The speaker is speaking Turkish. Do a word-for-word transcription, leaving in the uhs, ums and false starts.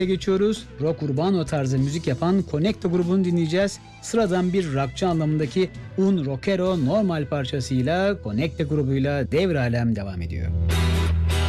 geçiyoruz. Rock urbano tarzı müzik yapan Connecto grubunu dinleyeceğiz. Sıradan bir rockçı anlamındaki Un Rockero normal parçasıyla Connecto grubuyla Devre Alem devam ediyor.